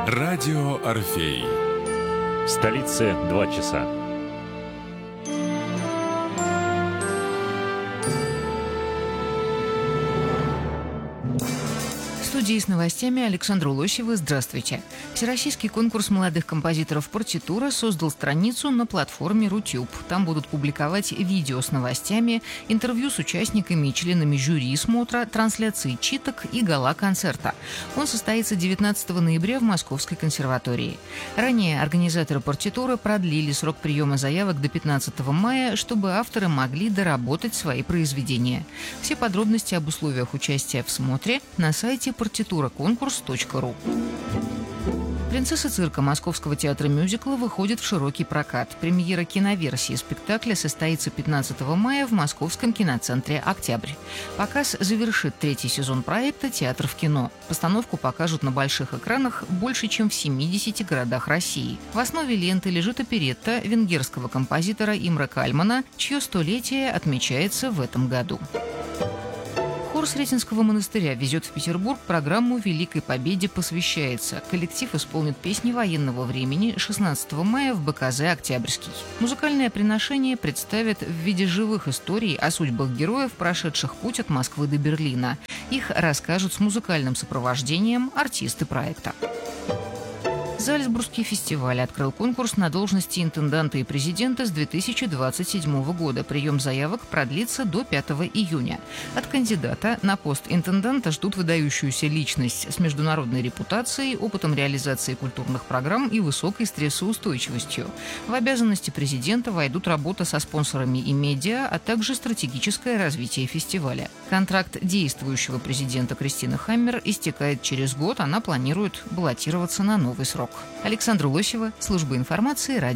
Радио Орфей. В столице 2 часа. В студии с новостями Александра Лосева. Здравствуйте. Всероссийский конкурс молодых композиторов партитура создал страницу на платформе Рутюб. Там будут публиковать видео с новостями, интервью с участниками и членами жюри смотра, трансляции читок и гала-концерта. Он состоится 19 ноября в Московской консерватории. Ранее организаторы партитуры продлили срок приема заявок до 15 мая, чтобы авторы могли доработать свои произведения. Все подробности об условиях участия в смотре на сайте partiturakonkurs.ru. «Принцесса цирка» Московского театра мюзикла выходит в широкий прокат. Премьера киноверсии спектакля состоится 15 мая в Московском киноцентре «Октябрь». Показ завершит 3-й сезон проекта «Театр в кино». Постановку покажут на больших экранах больше, чем в 70 городах России. В основе ленты лежит оперетта венгерского композитора Имре Кальмана, чье столетие отмечается в этом году. Хор Сретенского монастыря везет в Петербург программу «Великой Победе посвящается». Коллектив исполнит песни военного времени 16 мая в БКЗ «Октябрьский». Музыкальное приношение представят в виде живых историй о судьбах героев, прошедших путь от Москвы до Берлина. Их расскажут с музыкальным сопровождением артисты проекта. Зальцбургский фестиваль открыл конкурс на должности интенданта и президента с 2027 года. Прием заявок продлится до 5 июня. От кандидата на пост интенданта ждут выдающуюся личность с международной репутацией, опытом реализации культурных программ и высокой стрессоустойчивостью. В обязанности президента войдут работа со спонсорами и медиа, а также стратегическое развитие фестиваля. Контракт действующего президента Кристины Хаммер истекает через год. Она планирует баллотироваться на новый срок. Александра Лосева, служба информации, радио.